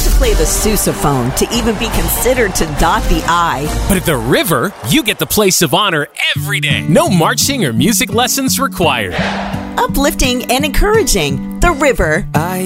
to play the sousaphone to even be considered to dot the I. But at the River, you get the place of honor every day. No marching or music lessons required. Uplifting and encouraging. The River.